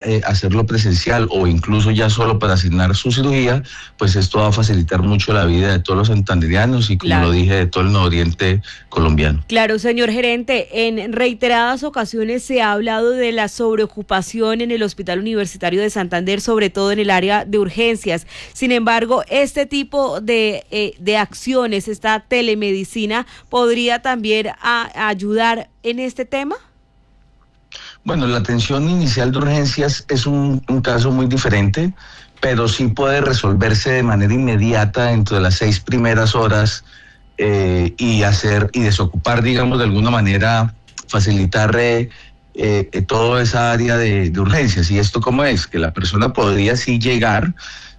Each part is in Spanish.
hacerlo presencial o incluso ya solo para asignar su cirugía, pues esto va a facilitar mucho la vida de todos los santanderianos y, como lo dije, de todo el nororiente colombiano. Claro, señor gerente, en reiteradas ocasiones se ha hablado de la sobreocupación en el Hospital Universitario de Santander, sobre todo en el área de urgencias. Sin embargo, este tipo de acciones, esta telemedicina, ¿podría también ayudar en este tema? Bueno, la atención inicial de urgencias es un caso muy diferente, pero sí puede resolverse de manera inmediata dentro de las 6 primeras horas y desocupar, digamos, de alguna manera, facilitar toda esa área de urgencias. ¿Y esto cómo es? Que la persona podría sí llegar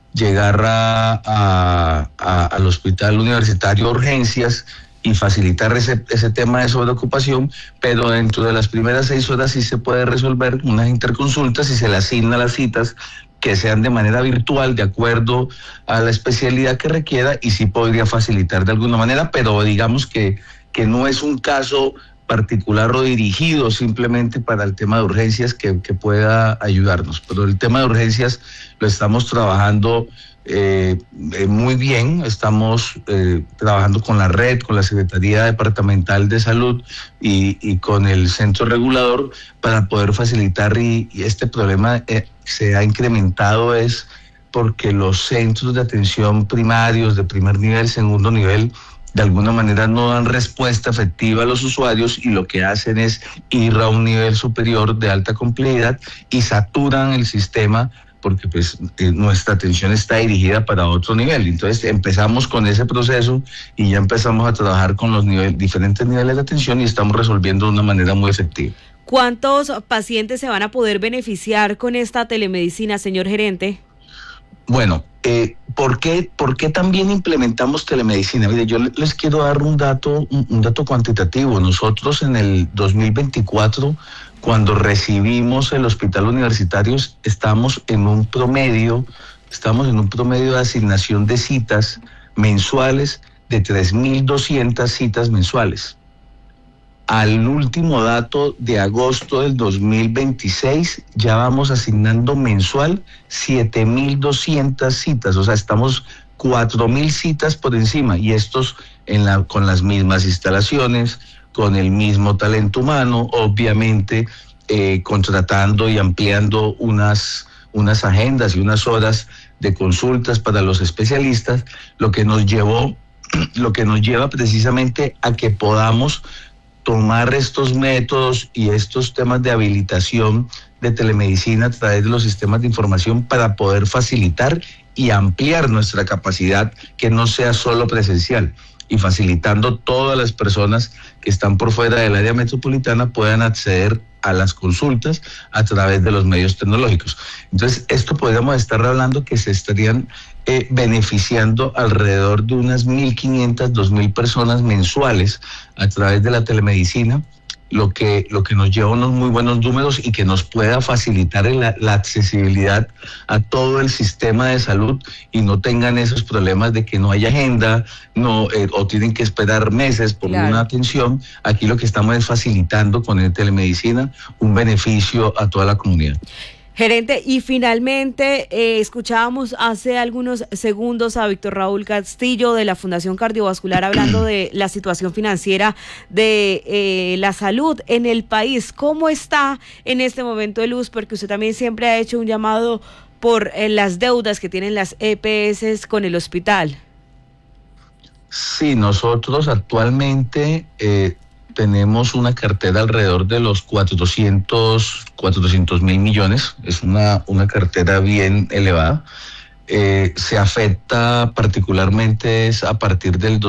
al Hospital Universitario de Urgencias y facilitar ese tema de sobreocupación, pero dentro de las primeras 6 horas sí se puede resolver unas interconsultas y se le asigna las citas que sean de manera virtual, de acuerdo a la especialidad que requiera, y sí podría facilitar de alguna manera, pero digamos que no es un caso particular o dirigido simplemente para el tema de urgencias que pueda ayudarnos. Pero el tema de urgencias lo estamos trabajando muy bien. Estamos trabajando con la red, con la Secretaría Departamental de Salud y con el Centro Regulador para poder facilitar, y este problema se ha incrementado es porque los centros de atención primarios de primer nivel, segundo nivel, de alguna manera no dan respuesta efectiva a los usuarios, y lo que hacen es ir a un nivel superior de alta complejidad y saturan el sistema, porque pues nuestra atención está dirigida para otro nivel. Entonces empezamos con ese proceso y ya empezamos a trabajar con los diferentes niveles de atención y estamos resolviendo de una manera muy efectiva. ¿Cuántos pacientes se van a poder beneficiar con esta telemedicina, señor gerente? Bueno, ¿por qué también implementamos telemedicina? Mire, yo les quiero dar un dato cuantitativo. Nosotros en el 2024, cuando recibimos el hospital universitario, estamos en un promedio de asignación de citas mensuales de 3.200 citas mensuales. Al último dato de agosto del 2026, ya vamos asignando mensual 7.200 citas, o sea, estamos 4.000 citas por encima, y estos con las mismas instalaciones, con el mismo talento humano, obviamente contratando y ampliando unas agendas y unas horas de consultas para los especialistas, lo que nos lleva precisamente a que podamos tomar estos métodos y estos temas de habilitación de telemedicina a través de los sistemas de información para poder facilitar y ampliar nuestra capacidad, que no sea solo presencial, y facilitando todas las personas que están por fuera del área metropolitana puedan acceder a las consultas a través de los medios tecnológicos. Entonces, esto podríamos estar hablando que se estarían beneficiando alrededor de unas 1.500, 2.000 personas mensuales a través de la telemedicina, lo que nos lleva a unos muy buenos números y que nos pueda facilitar la accesibilidad a todo el sistema de salud, y no tengan esos problemas de que no hay agenda, o tienen que esperar meses por una atención. Aquí lo que estamos es facilitando con el telemedicina un beneficio a toda la comunidad. Gerente, y finalmente escuchábamos hace algunos segundos a Víctor Raúl Castillo de la Fundación Cardiovascular hablando de la situación financiera de la salud en el país. ¿Cómo está en este momento el US? Porque usted también siempre ha hecho un llamado por las deudas que tienen las EPS con el hospital. Sí, nosotros actualmente tenemos una cartera alrededor de los 400.000 millones. Es una cartera bien elevada. Se afecta particularmente es a partir del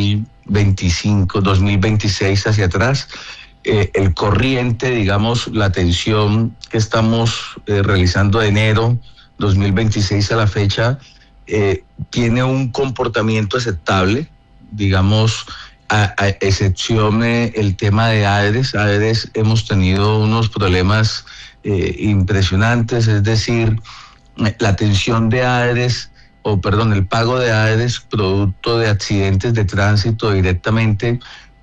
2025, 2026 hacia atrás. El corriente, digamos, la atención que estamos realizando de enero 2026 a la fecha, tiene un comportamiento aceptable, digamos, a excepción el tema de AEDES. AEDES hemos tenido unos problemas impresionantes, es decir, la atención de AEDES, el pago de AEDES producto de accidentes de tránsito directamente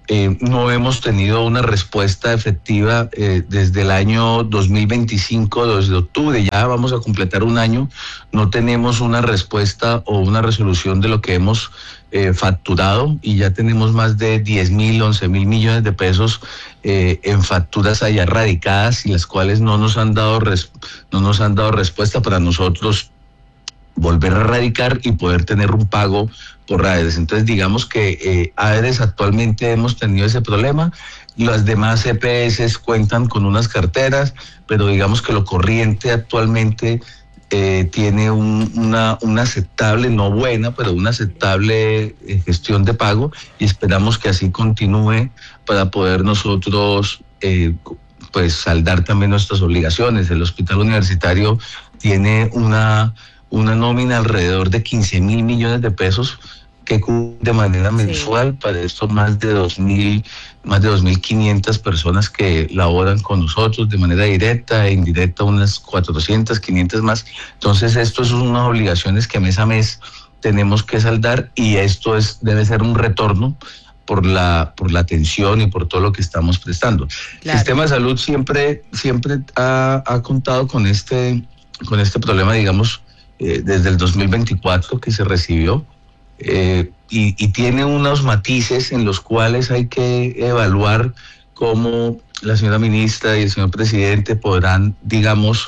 no hemos tenido una respuesta efectiva desde el año 2025, desde octubre, ya vamos a completar un año, no tenemos una respuesta o una resolución de lo que hemos facturado, y ya tenemos más de 10.000, 11.000 millones de pesos en facturas allá radicadas, y las cuales no nos han dado respuesta para nosotros volver a radicar y poder tener un pago por AERES. Entonces digamos que AERES actualmente hemos tenido ese problema. Las demás EPS cuentan con unas carteras, pero digamos que lo corriente actualmente tiene una aceptable, no buena, pero una aceptable gestión de pago, y esperamos que así continúe para poder nosotros pues saldar también nuestras obligaciones. El hospital universitario tiene una nómina alrededor de 15.000 millones de pesos que cubre de manera mensual. Para esto más de 2.500 personas que laboran con nosotros de manera directa e indirecta, unas 400, 500 más. Entonces esto son unas obligaciones que mes a mes tenemos que saldar, y esto debe ser un retorno por la atención y por todo lo que estamos prestando. Claro. El sistema de salud siempre ha contado con este problema, digamos, desde el 2024 que se recibió, y tiene unos matices en los cuales hay que evaluar cómo la señora ministra y el señor presidente podrán, digamos,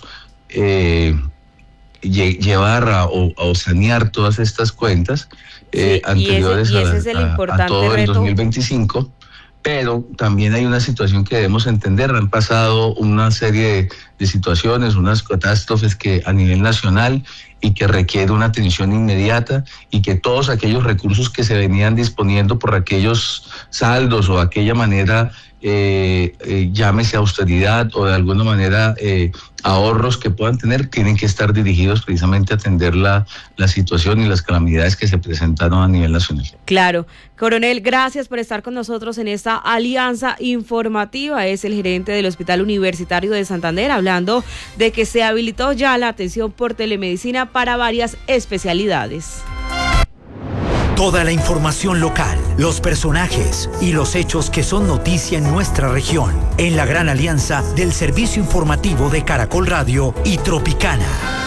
llevar o sanear todas estas cuentas anteriores a todo el 2025. Pero también hay una situación que debemos entender. Han pasado una serie de situaciones, unas catástrofes que a nivel nacional, y que requiere una atención inmediata, y que todos aquellos recursos que se venían disponiendo por aquellos saldos o aquella manera, llámese austeridad o de alguna manera ahorros que puedan tener, tienen que estar dirigidos precisamente a atender la situación y las calamidades que se presentaron a nivel nacional. Claro. Coronel, gracias por estar con nosotros en esta alianza informativa. Es el gerente del Hospital Universitario de Santander, hablando de que se habilitó ya la atención por telemedicina para varias especialidades. Toda la información local, los personajes y los hechos que son noticia en nuestra región, en la gran alianza del servicio informativo de Caracol Radio y Tropicana.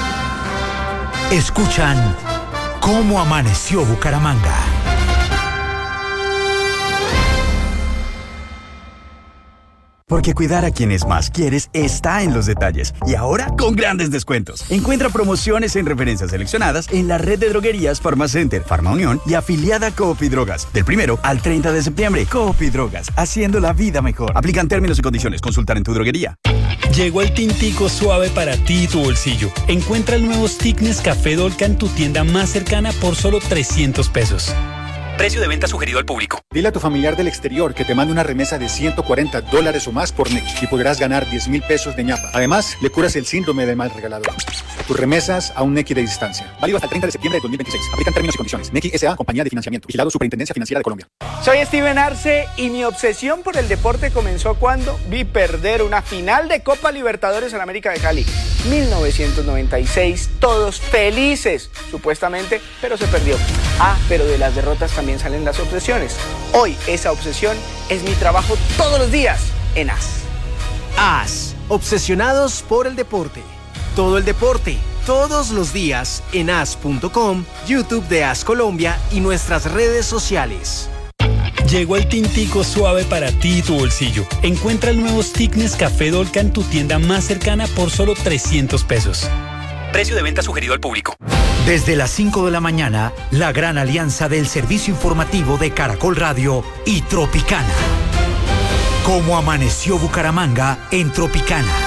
Escuchan Cómo Amaneció Bucaramanga. Porque cuidar a quienes más quieres está en los detalles. Y ahora con grandes descuentos. Encuentra promociones en referencias seleccionadas en la red de droguerías Farmacenter, Farmaunión y afiliada Coop Drogas. Del 1 al 30 de septiembre, Coop Drogas, haciendo la vida mejor. Aplican términos y condiciones. Consultar en tu droguería. Llegó el tintico suave para ti y tu bolsillo. Encuentra el nuevo stick Nescafé Dolca en tu tienda más cercana por solo 300 pesos. Precio de venta sugerido al público. Dile a tu familiar del exterior que te mande una remesa de $140 o más por Nequi y podrás ganar 10.000 pesos de ñapa. Además, le curas el síndrome del mal regalador. Tus remesas a un Nequi de distancia. Válido hasta el 30 de septiembre de 2026. Aplican términos y condiciones. Nequi S.A., compañía de financiamiento. Vigilado Superintendencia Financiera de Colombia. Soy Steven Arce y mi obsesión por el deporte comenzó cuando vi perder una final de Copa Libertadores en América de Cali. 1996, todos felices, supuestamente, pero se perdió. Pero de las derrotas también salen las obsesiones. Hoy esa obsesión es mi trabajo todos los días en AS. AS, obsesionados por el deporte. Todo el deporte, todos los días en as.com, YouTube de AS Colombia y nuestras redes sociales. Llegó el tintico suave para ti y tu bolsillo. Encuentra el nuevo stick Nescafé Dolca en tu tienda más cercana por solo 300 pesos. Precio de venta sugerido al público. Desde las 5 de la mañana, la gran alianza del servicio informativo de Caracol Radio y Tropicana. Cómo amaneció Bucaramanga en Tropicana.